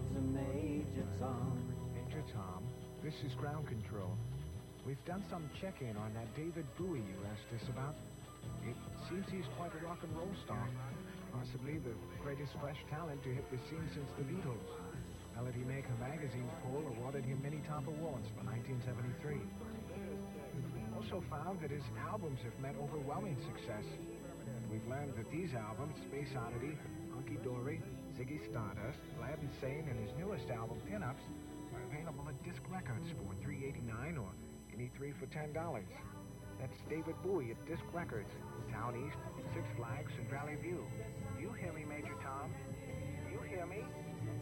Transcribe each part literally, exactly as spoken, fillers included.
is Major Tom. Major Tom, this is ground control. We've done some check-in on that David Bowie you asked us about. It seems he's quite a rock and roll star. Possibly the greatest fresh talent to hit the scene since the Beatles. Melody Maker magazine's poll awarded him many top awards for nineteen seventy-three. We've also found that his albums have met overwhelming success. We've learned that these albums, Space Oddity, Hunky Dory, Ziggy Stardust, Glad and Sane, and his newest album, Pinups, are available at Disc Records for three eighty-nine or any three for ten dollars. That's David Bowie at Disc Records, Town East, Six Flags, and Valley View. Do you hear me, Major Tom? Do you hear me?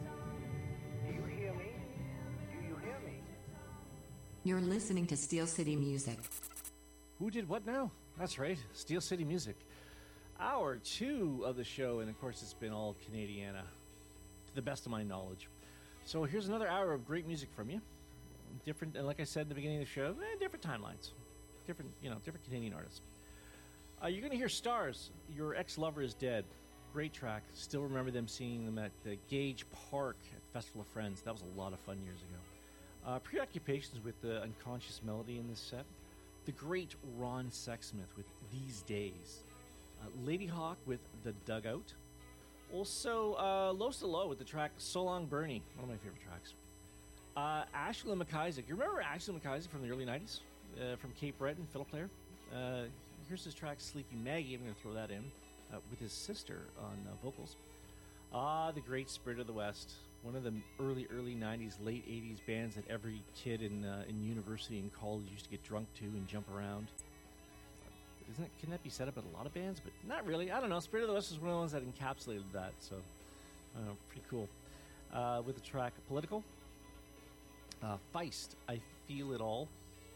Do you hear me? Do you hear me? You're listening to Steel City Music. Who did what now? That's right, Steel City Music. Hour two of the show, and of course it's been all Canadiana, to the best of my knowledge. So here's another hour of great music from you. Different, and like I said in the beginning of the show, eh, different timelines. Different, you know, different Canadian artists. Uh, you're going to hear Stars, Your Ex-Lover is Dead. Great track. Still remember them seeing them at the Gage Park at Festival of Friends. That was a lot of fun years ago. Uh, Preoccupations with the unconscious melody in this set. The great Ron Sexsmith with These Days. Uh, Lady Hawk with The Dugout. Also, uh, Los de Lo with the track So Long Bernie, one of my favorite tracks. Uh, Ashley McIsaac. You remember Ashley McIsaac from the early nineties? Uh, from Cape Breton, fiddle player. Uh, here's his track Sleepy Maggie. I'm going to throw that in uh, with his sister on uh, vocals. Ah, the great Spirit of the West. One of the early, early nineties, late eighties bands that every kid in uh, in university and college used to get drunk to and jump around. Isn't it, can that be said about a lot of bands? But not really. I don't know. Spirit of the West was one of the ones that encapsulated that. So, I don't know, pretty cool. Uh, with the track Political. Uh, Feist, I Feel It All.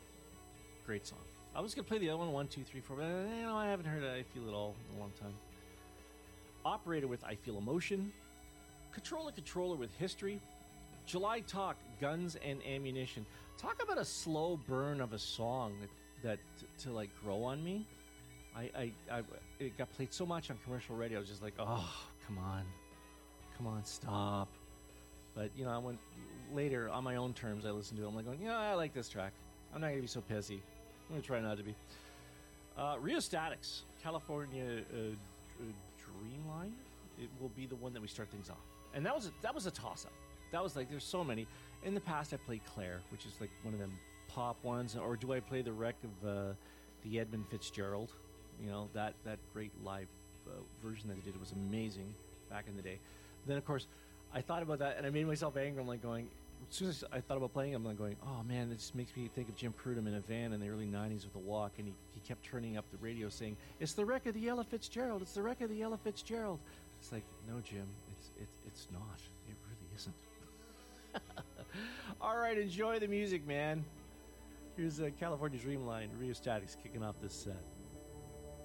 Great song. I was going to play the other one, one, two, three, four, but you know, I haven't heard I Feel It All in a long time. Operator with I Feel Emotion. Controller Controller with History. July Talk, Guns and Ammunition. Talk about a slow burn of a song that, that to, to like grow on me. I, I, I, it got played so much on commercial radio. I was just like, oh, come on. Come on, stop. But, you know, I went later on my own terms. I listened to it. I'm like, going, yeah, I like this track. I'm not going to be so pissy. I'm going to try not to be. Uh, Rheostatics, California uh, uh, Dreamline. It will be the one that we start things off. And that was a, that was a toss-up. That was like, there's so many. In the past, I played Claire, which is like one of them pop ones. Or do I play the wreck of uh, the Edmund Fitzgerald? You know, that, that great live uh, version that they did was amazing back in the day. Then, of course, I thought about that, and I made myself angry. I'm like going, as soon as I thought about playing, I'm like going, oh man, it just makes me think of Jim Prudhomme in a van in the early nineties with The Walk, and he, he kept turning up the radio saying, it's the wreck of the Ella Fitzgerald, it's the wreck of the Ella Fitzgerald. It's like, no, Jim, it's it's it's not. It really isn't. All right, enjoy the music, man. Here's uh, California Dreamline, Rheostatics kicking off this set.